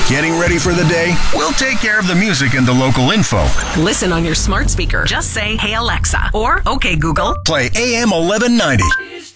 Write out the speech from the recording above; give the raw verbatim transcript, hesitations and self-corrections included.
Getting ready for the day? We'll take care of the music and the local info. Listen on your smart speaker. Just say, "Hey Alexa," or "Okay Google." Play A M eleven ninety.